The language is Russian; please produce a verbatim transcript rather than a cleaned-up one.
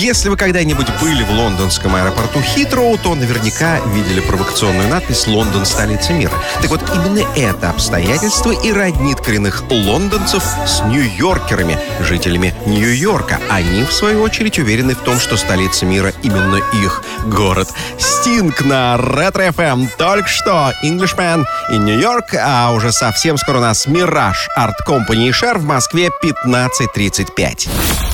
Если вы когда-нибудь были в лондонском аэропорту Хитроу, то наверняка видели провокационную надпись «Лондон – столица мира». Так вот, именно это обстоятельство и роднит коренных лондонцев с нью-йоркерами, жителями Нью-Йорка. Они, в свою очередь, уверены в том, что столица мира именно их город. Стинг на Ретро-эф эм. Только что Englishman in New York, а уже совсем скоро у нас Мираж, Арт Компани и Шер в Москве пятнадцать тридцать пять.